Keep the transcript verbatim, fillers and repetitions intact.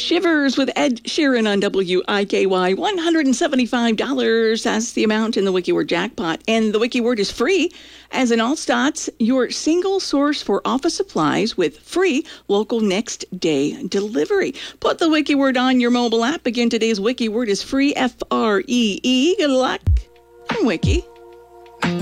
Shivers with Ed Sheeran on W I K Y. one hundred seventy-five dollars. That's the amount in the WikiWord jackpot. And the WikiWord is free as in Allstats, your single source for office supplies with free local next day delivery. Put the WikiWord on your mobile app. Again, today's WikiWord is free, F R E E. Good luck. I'm Wiki.